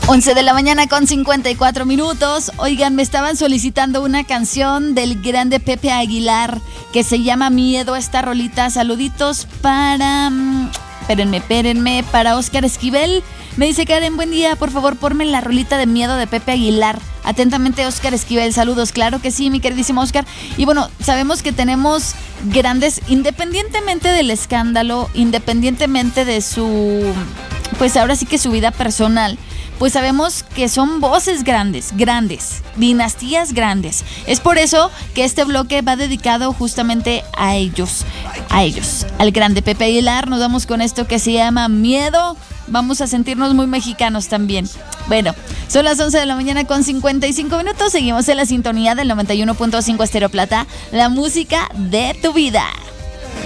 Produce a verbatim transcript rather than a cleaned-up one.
once de la mañana con cincuenta y cuatro minutos. Oigan, me estaban solicitando una canción del grande Pepe Aguilar que se llama Miedo, esta rolita. Saluditos para... Espérenme, espérenme, para Oscar Esquivel. Me dice Karen, buen día, por favor, ponme la rolita de Miedo de Pepe Aguilar. Atentamente, Oscar Esquivel, saludos. Claro que sí, mi queridísimo Oscar. Y bueno, sabemos que tenemos grandes, independientemente del escándalo, independientemente de su, pues ahora sí que su vida personal, pues sabemos que son voces grandes, grandes, dinastías grandes. Es por eso que este bloque va dedicado justamente a ellos, a ellos, al grande Pepe Aguilar. Nos vamos con esto que se llama Miedo. Vamos a sentirnos muy mexicanos también. Bueno, son las once de la mañana con cincuenta y cinco minutos. Seguimos en la sintonía del noventa y uno punto cinco Estéreo Plata, la música de tu vida.